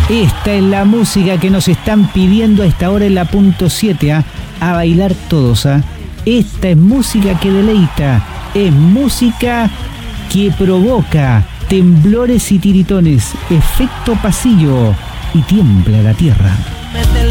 Esta es la música que nos están pidiendo a esta hora en la punto 7, a bailar todos. Esta es música que deleita, es música que provoca temblores y tiritones, efecto pasillo, y tiembla la tierra.